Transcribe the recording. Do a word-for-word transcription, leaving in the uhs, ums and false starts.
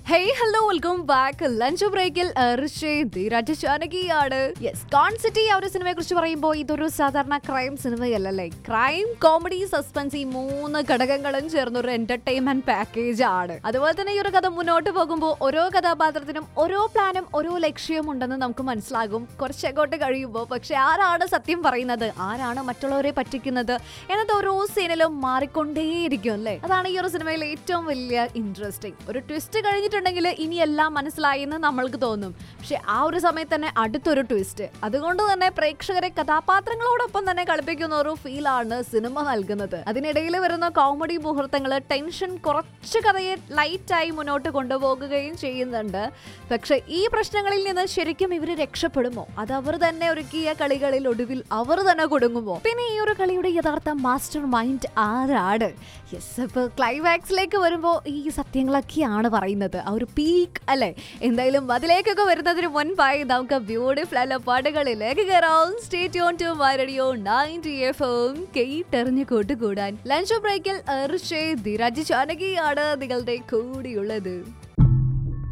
Hey hello welcome back lunch ബ്രേക്കിൽ രാജശാനകിയാണ്. Yes, കോൺ city ആ ഒരു സിനിമയെ കുറിച്ച് പറയുമ്പോൾ ഇതൊരു സാധാരണ ക്രൈം സിനിമയല്ലേ. ക്രൈം, കോമഡി, സസ്പെൻസ് ഈ മൂന്ന് ഘടകങ്ങളും ചേർന്ന ഒരു എന്റർടൈൻമെന്റ് പാക്കേജ് ആണ്. അതുപോലെ തന്നെ ഈ ഒരു കഥ മുന്നോട്ട് പോകുമ്പോൾ ഓരോ കഥാപാത്രത്തിനും ഓരോ പ്ലാനും ഓരോ ലക്ഷ്യവും ഉണ്ടെന്ന് നമുക്ക് മനസ്സിലാകും കുറച്ചങ്ങോട്ട് കഴിയുമ്പോൾ. പക്ഷെ ആരാണ് സത്യം പറയുന്നത്, ആരാണ് മറ്റുള്ളവരെ പറ്റിക്കുന്നത് എന്നത് ഓരോ സീനിലും മാറിക്കൊണ്ടേയിരിക്കും അല്ലേ. അതാണ് ഈ ഒരു സിനിമയിലെ ഏറ്റവും വലിയ ഇൻട്രസ്റ്റിംഗ്. ഒരു ട്വിസ്റ്റ് കഴിഞ്ഞിട്ട് ിൽ ഇനി എല്ലാം മനസ്സിലായി എന്ന് നമ്മൾക്ക് തോന്നും. പക്ഷെ ആ ഒരു സമയത്ത് തന്നെ അടുത്തൊരു ട്വിസ്റ്റ്. അതുകൊണ്ട് തന്നെ പ്രേക്ഷകരെ കഥാപാത്രങ്ങളോടൊപ്പം തന്നെ കളിപ്പിക്കുന്ന ഒരു ഫീലാണ് സിനിമ നൽകുന്നത്. അതിനിടയിൽ വരുന്ന കോമഡി മുഹൂർത്തങ്ങള് ടെൻഷൻ കുറച്ച് കഥയെ ലൈറ്റായി മുന്നോട്ട് കൊണ്ടുപോകുകയും ചെയ്യുന്നുണ്ട്. പക്ഷെ ഈ പ്രശ്നങ്ങളിൽ നിന്ന് ശരിക്കും ഇവര് രക്ഷപ്പെടുമോ, അത് അവർ തന്നെ ഒരുക്കിയ കളികളിൽ ഒടുവിൽ അവർ തന്നെ കുടുങ്ങുമോ? പിന്നെ ഈ ഒരു കളിയുടെ യഥാർത്ഥ മാസ്റ്റർ മൈൻഡ് ആരാണ്? യെസ്, ഇപ്പൊ ക്ലൈമാക്സിലേക്ക് വരുമ്പോൾ ഈ സത്യങ്ങളൊക്കെയാണ് പറയുന്നത്. ആ ഒരു പീക്ക് അല്ലെ. എന്തായാലും അതിലേക്കൊക്കെ വരുന്നതിന് മുൻപായി നമുക്ക് ബ്യൂട്ടിഫുൾ അല്ല പാട്ടുകളിലേക്ക് കയറാം. Stay tune to my radio ninety F M, കേട്ടെറിഞ്ഞ് കൂട്ടുകൂടാൻ ലഞ്ച് ബ്രേക്കിൽ രാജശാനകിയാണ് നിങ്ങളുടെ കൂടിയുള്ളത്.